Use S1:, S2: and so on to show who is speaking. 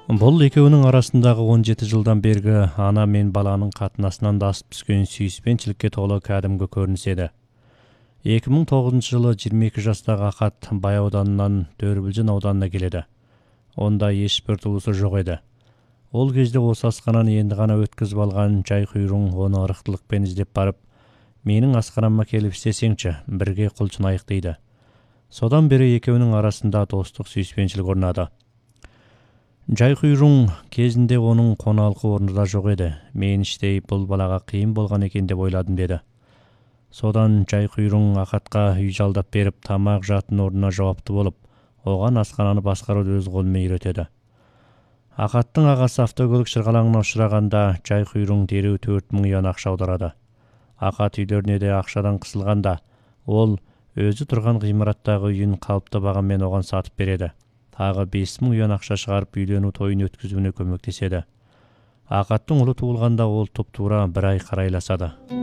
S1: Бұл екеуінің арасындағы 17 жылдан бергі ана мен баланың қатынасынан да асып түскен сүйіспеншілікке толы кәдімгі көрініс еді. 2009 жылы 22 жастағы Ақат Бай ауданынан Төрбілжін ауданына келеді. Онда ешбір туысы жоқ еді. Ол кезде осы асхананы енді ғана өткізіп алған Жайқұйрың оны ырықтылықпен іздеп барып, менің асханама келіп істесеңші, бірге құлшынайық дейді. Содан бері екеуінің арасында достық сүйіспеншілік орнады. Жайқұйрың кезінде оның қоналқы орны да жоқ еді. Мен іштей бұл балаға қиын болған екен деп ойладым деді. Содан Жайқұйрың Ақатқа үй жалдап беріп, тамақ жатын орнына жауапты болып, оған асхананы басқаруды өз қолымен үйретеді. Ақаттың ағасы автокөлік шырғалаңына ұшырағанда Жайқұйрың дереу 4000 юан ақша аударады. Ақат үйлеріне де ақшадан қысылғанда, ол өзі тұрған ғимараттағы үйін қалыпты бағамен оған сатып береді. Тағы 5000 юан ақша шығарып үйлену тойын өткізуіне көмектеседі. Ақаттың ұлы туылғанда ол тұп-тура 1 ай қарайласады.